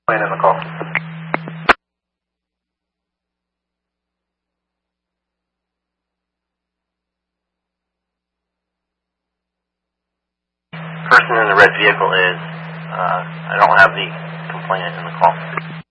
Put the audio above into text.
Playing in the call. Person in the red vehicle is, I don't have the complainant in the call.